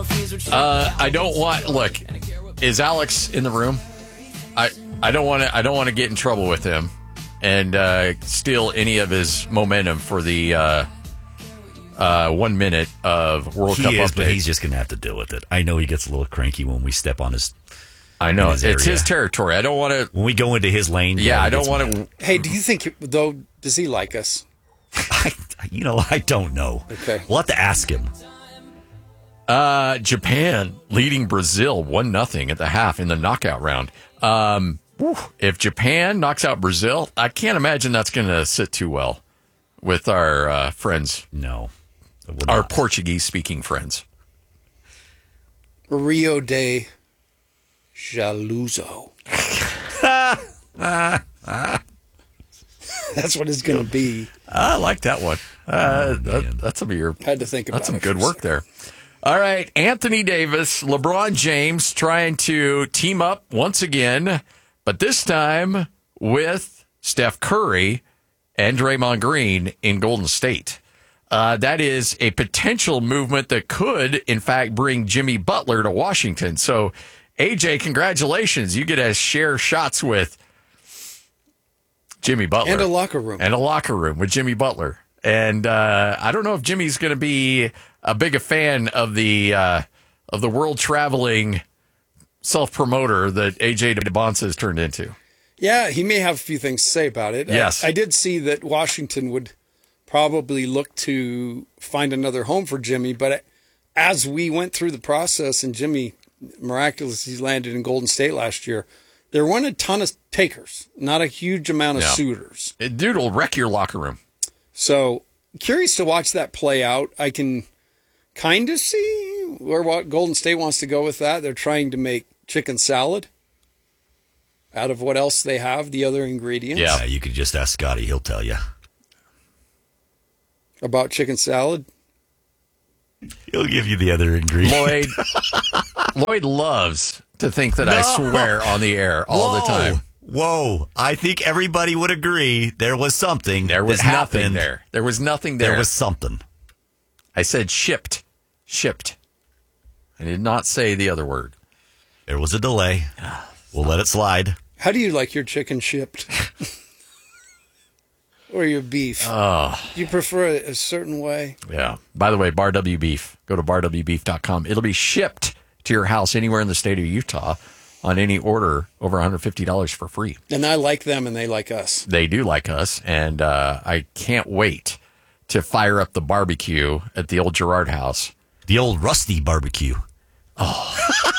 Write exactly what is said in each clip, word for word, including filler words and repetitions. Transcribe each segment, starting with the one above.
Uh, I don't want. Look, is Alex in the room? I I don't want to. I don't want to get in trouble with him and uh, steal any of his momentum for the uh, uh, one minute of World he Cup is, update. But he's just going to have to deal with it. I know he gets a little cranky when we step on his. I know his it's area. his territory. I don't want to. When we go into his lane. Yeah, yeah I don't want to. Hey, do you think though? Does he like us? I, you know, I don't know. Okay, we'll have to ask him. Uh, Japan leading Brazil one nothing at the half in the knockout round. Um, whew, if Japan knocks out Brazil, I can't imagine that's going to sit too well with our uh, friends. No, our Portuguese-speaking friends. Rio de Jaluzo. That's what it's going to be. I like that one. Uh, oh, that, that's some of your. Had to think about. That's some it good work there. All right, Anthony Davis, LeBron James trying to team up once again, but this time with Steph Curry and Draymond Green in Golden State. Uh, that is a potential movement that could, in fact, bring Jimmy Butler to Washington. So, A J, congratulations. You get to share shots with Jimmy Butler. And a locker room. And a locker room with Jimmy Butler. And uh, I don't know if Jimmy's going to be a big a fan of the uh, of the world traveling self promoter that A J DeBonsa has turned into. Yeah, he may have a few things to say about it. Yes, I, I did see that Washington would probably look to find another home for Jimmy, but as we went through the process and Jimmy miraculously landed in Golden State last year, there weren't a ton of takers, not a huge amount of yeah. suitors. Dude will wreck your locker room. So curious to watch that play out. I can kind of see where what Golden State wants to go with that. They're trying to make chicken salad out of what else they have, the other ingredients. Yeah, you could just ask Scotty. He'll tell you. About chicken salad? He'll give you the other ingredients. Lloyd, Lloyd loves to think that no. I swear on the air all Whoa. the time. Whoa. I think everybody would agree there was something. There was that nothing happened. there. There was nothing there. There was something. I said shipped. Shipped. I did not say the other word. There was a delay. We'll let it slide. How do you like your chicken shipped? Or your beef? Oh. Do you prefer it a certain way? Yeah. By the way, Bar W Beef. Go to bar w beef dot com. It'll be shipped to your house anywhere in the state of Utah on any order over one hundred fifty dollars for free. And I like them and they like us. They do like us. And uh, I can't wait to fire up the barbecue at the old Girard house. The old rusty barbecue. Oh.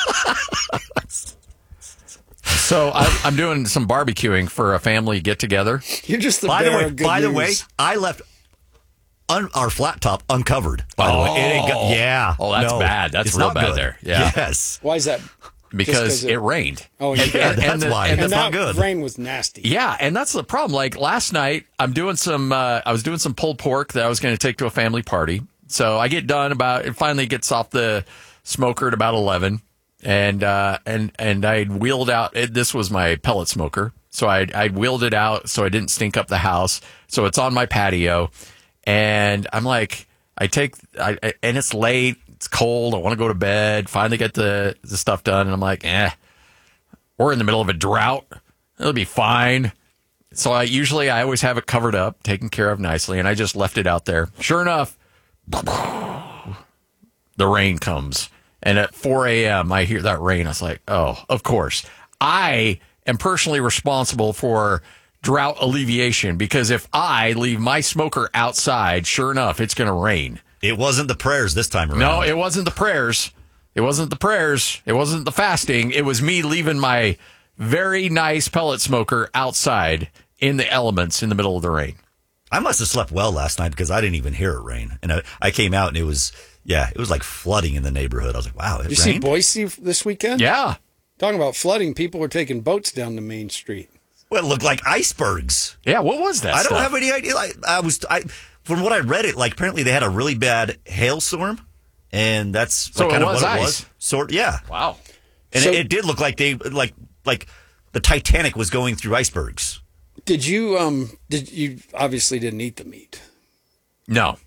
So I, I'm doing some barbecuing for a family get together. You're just the by bearer the way. of good By news. the way, I left un, our flat top uncovered. By oh. the way, it ain't got, yeah. Oh, that's no, bad. That's it's real not bad good. there. Yeah. Yes. Why is that? Because it, it rained. Oh, and, yeah. and, that's and the, why. And, And the, that not good. rain was nasty. Yeah, and that's the problem. Like last night, I'm doing some. Uh, I was doing some pulled pork that I was going to take to a family party. So I get done about. It finally gets off the smoker at about eleven. And, uh, and, and I wheeled out, it, this was my pellet smoker. So I, I wheeled it out so I didn't stink up the house. So it's on my patio. And I'm like, I take, I, I and it's late. It's cold. I want to go to bed. Finally get the, the stuff done. And I'm like, eh, we're in the middle of a drought. It'll be fine. So I usually, I always have it covered up, taken care of nicely. And I just left it out there. Sure enough, the rain comes. And at four a.m., I hear that rain. I was like, oh, of course. I am personally responsible for drought alleviation because if I leave my smoker outside, sure enough, it's going to rain. It wasn't the prayers this time around. No, it wasn't the prayers. It wasn't the prayers. It wasn't the fasting. It was me leaving my very nice pellet smoker outside in the elements in the middle of the rain. I must have slept well last night because I didn't even hear it rain. And I, I came out and it was... Yeah, it was like flooding in the neighborhood. I was like, wow, it Did you rained? see Boise this weekend? Yeah. Talking about flooding, people were taking boats down the main street. Well, it looked like icebergs. Yeah, what was that I stuff? don't have any idea. I, I was, I, from what I read, it like apparently they had a really bad hailstorm, and that's So like, kind it of was what ice. it was. Sort, yeah. Wow. And So- it, it did look like they like like the Titanic was going through icebergs. Did you, um, did you obviously didn't eat the meat? No.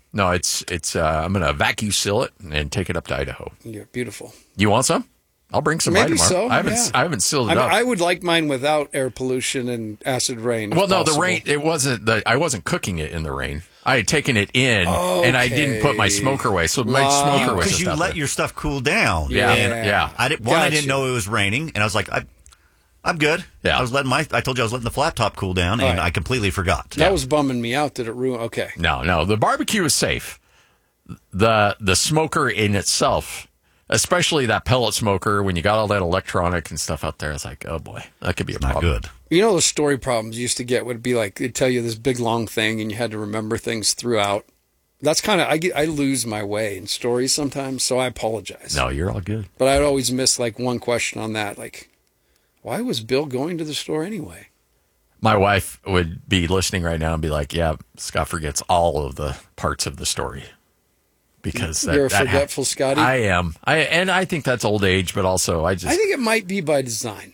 no, it's it's. Uh, I'm gonna vacuum seal it and take it up to Idaho. Yeah, beautiful. You want some? I'll bring some Maybe by tomorrow. so. I haven't yeah. I haven't sealed it I, mean, up. I would like mine without air pollution and acid rain. if well, no, possible. the rain. It wasn't. The, I wasn't cooking it in the rain. I had taken it in, and I didn't put my Okay. smoker away. So my Wow. smoker was Because just you out let there. your stuff cool down. Yeah, Yeah. yeah. I didn't, one, I Gotcha. didn't know it was raining, and I was like, I, I'm good. Yeah. I was letting my. I told you I was letting the flat top cool down, and Right. I completely forgot. That was bumming me out. Did it ruin? Okay. No, no. The barbecue is safe. The the smoker in itself, especially that pellet smoker, when you got all that electronic and stuff out there, it's like, oh boy, that could be a Not problem. good. You know, the story problems you used to get would be like they'd tell you this big long thing, and you had to remember things throughout. That's kind of I get I lose my way in stories sometimes, so I apologize. No, you're all good. But I'd always miss like one question on that, like, why was Bill going to the store anyway? My wife would be listening right now and be like, yeah, Scott forgets all of the parts of the story. Because that, You're a that ha- forgetful Scotty? I am. I and I think that's old age, but also I just I think it might be by design.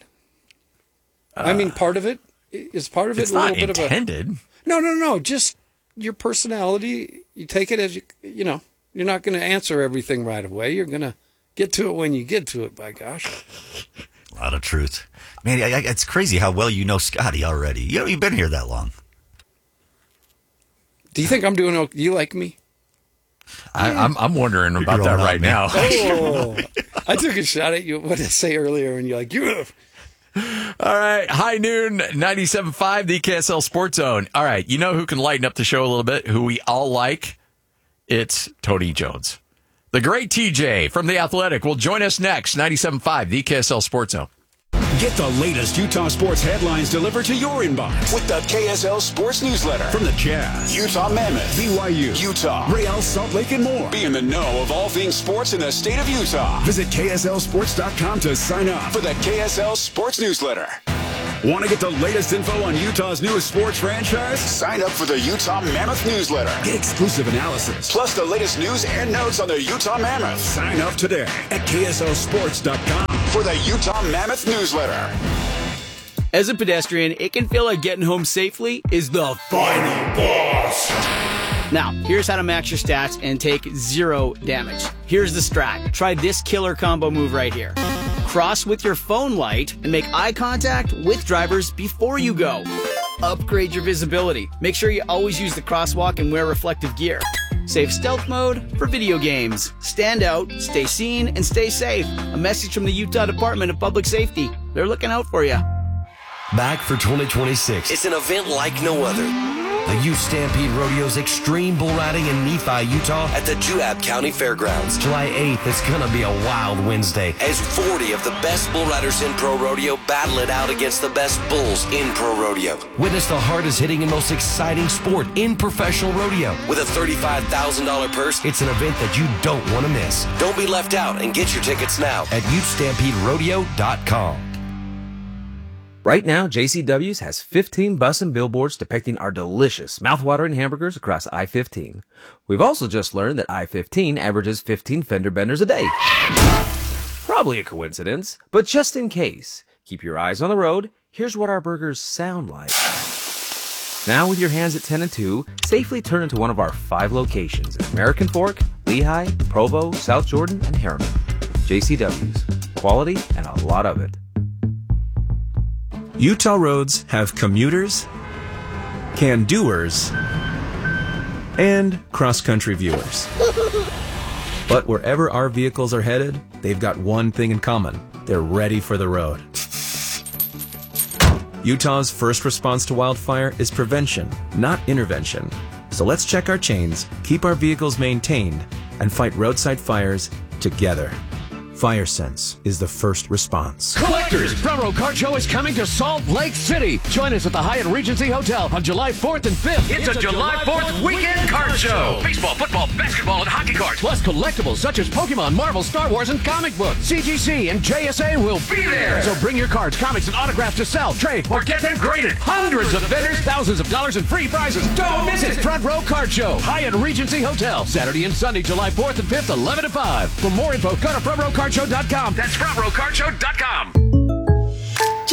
I mean, part of it is part of it it's a not little bit of a intended. no, no, no. Just your personality. You take it as you, you know. You're not going to answer everything right away. You're going to get to it when you get to it. By gosh, A lot of truth, man. I, I, it's crazy how well you know Scotty already. You know, you've been here that long. do you think I'm doing okay? Do you like me? I, I'm I'm wondering about that growing up, right man. now. Oh, I took a shot at you. What did I say earlier? And you're like, you. All right, high noon, ninety-seven point five, the K S L Sports Zone. All right, you know who can lighten up the show a little bit, who we all like? It's Tony Jones. The great T J from The Athletic will join us next, ninety-seven point five, the K S L Sports Zone. Get the latest Utah sports headlines delivered to your inbox With the K S L Sports Newsletter. from the Jazz, Utah Mammoth, B Y U, Utah, Real Salt Lake, and more. Be in the know of all things sports in the state of Utah. Visit K S L sports dot com to sign up. For the K S L Sports Newsletter. Want to get the latest info on Utah's newest sports franchise? Sign up for the Utah Mammoth Newsletter. Get exclusive analysis. Plus the latest news and notes on the Utah Mammoth. Sign up today at K S L sports dot com. For the Utah Mammoth Newsletter. As a pedestrian, it can feel like getting home safely is the final boss. Now, here's how to max your stats and take zero damage. Here's the strat. Try this killer combo move right here. Cross with your phone light and make eye contact with drivers before you go. Upgrade your visibility. Make sure you always use the crosswalk and wear reflective gear. Save stealth mode for video games. Stand out, stay seen, and stay safe. A message from the Utah Department of Public Safety. They're looking out for you. Back for twenty twenty-six. It's an event like no other. The Youth Stampede Rodeo's Extreme Bull Riding in Nephi, Utah at the Juab County Fairgrounds. July eighth, it's going to be a wild Wednesday as forty of the best bull riders in pro rodeo battle it out against the best bulls in pro rodeo. Witness the hardest hitting and most exciting sport in professional rodeo. With a thirty-five thousand dollars purse, it's an event that you don't want to miss. Don't be left out and get your tickets now at youth stampede rodeo dot com. Right now, J C W's has fifteen bus and billboards depicting our delicious, mouthwatering hamburgers across I fifteen. We've also just learned that I fifteen averages fifteen fender benders a day. Probably a coincidence, but just in case, keep your eyes on the road. Here's what our burgers sound like. Now with your hands at ten and two, safely turn into one of our five locations in American Fork, Lehigh, Provo, South Jordan, and Harriman. J C W's. Quality and a lot of it. Utah roads have commuters, can-doers, and cross-country viewers. But wherever our vehicles are headed, they've got one thing in common. They're ready for the road. Utah's first response to wildfire is prevention, not intervention. So let's check our chains, keep our vehicles maintained, and fight roadside fires together. FireSense is the first response. Collectors, Front Row Card Show is coming to Salt Lake City. Join us at the Hyatt Regency Hotel on July fourth and fifth. It's, it's a, a July fourth weekend card show. Baseball, football, basketball, and hockey cards. Plus collectibles such as Pokemon, Marvel, Star Wars, and comic books. C G C and J S A will be there. So bring your cards, comics, and autographs to sell, trade, or get them graded. Hundreds of vendors, thousands of dollars in free prizes. Don't miss it. Front Row Card Show, Hyatt Regency Hotel, Saturday and Sunday, July fourth and fifth, eleven to five. For more info, go to front row card show dot com. That's front row card show dot com.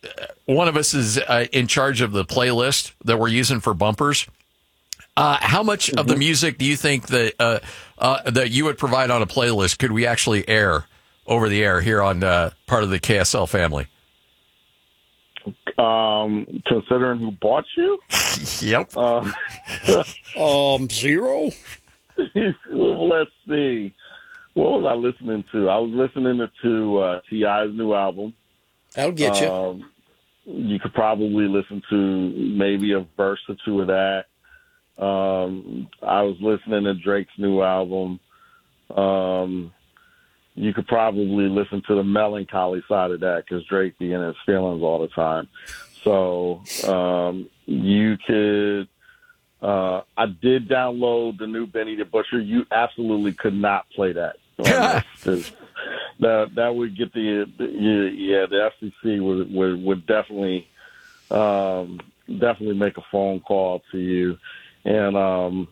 one of us is uh, in charge of the playlist that we're using for bumpers. Uh, how much mm-hmm. of the music do you think that uh, uh, that you would provide on a playlist could we actually air over the air here on uh, part of the K S L family? Um, considering who bought you? Yep. Um, um, zero. Let's see. What was I listening to? I was listening to uh, T I's new album. That'll get you. Um, you could probably listen to maybe a verse or two of that. Um, I was listening to Drake's new album. Um, you could probably listen to the melancholy side of that because Drake be in his feelings all the time. So um, you could. Uh, I did download the new Benny the Butcher. You absolutely could not play that. that that would get the, the yeah the F C C would would, would definitely um, definitely make a phone call to you. And um,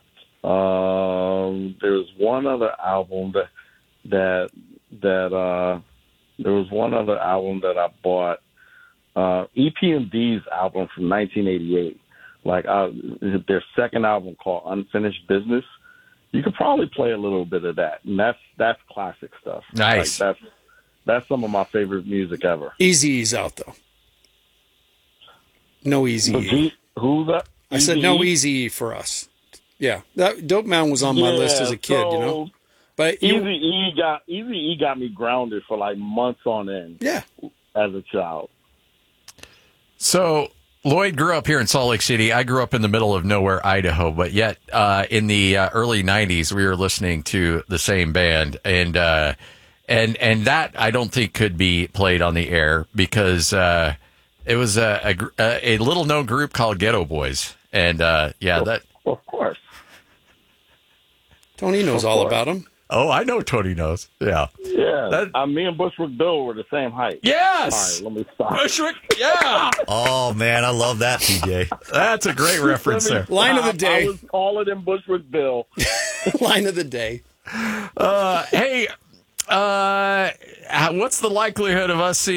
um, there was one other album that that that uh, there was one other album that I bought. Uh, E P M D's album from nineteen eighty-eight. Like uh, their second album called Unfinished Business. You could probably play a little bit of that, and that's that's classic stuff. Nice. Like, that's that's some of my favorite music ever. Eazy-E's out though. No Easy. Who's that? I said no Easy for us. Yeah, that Dope Man was on my yeah, list as a kid, so you know. But Easy E got Easy E got me grounded for like months on end. Yeah, as a child. So Lloyd grew up here in Salt Lake City. I grew up in the middle of nowhere, Idaho, but yet uh, in the uh, early nineties, we were listening to the same band, and uh, and and that I don't think could be played on the air because uh, it was a, a, a little known group called Ghetto Boys, and uh, yeah, that of course. Tony knows of all course. about him. Oh, I know Tony knows. Yeah. Yeah. That, uh, me and Bushwick Bill were the same height. Yes. All right, let me stop. Bushwick, yeah. Oh, man, I love that, P J. That's a great reference there. Line of the day. I was taller than Bushwick Bill. Line of the day. Uh, hey, uh, what's the likelihood of us seeing